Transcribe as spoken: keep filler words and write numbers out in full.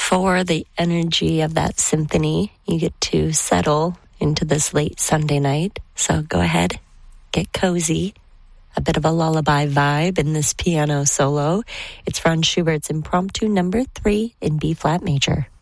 for the energy of that symphony, you get to settle into this late Sunday night. So go ahead, get cozy. A bit of a lullaby vibe in this piano solo. It's Franz Schubert's Impromptu number three in B-flat major.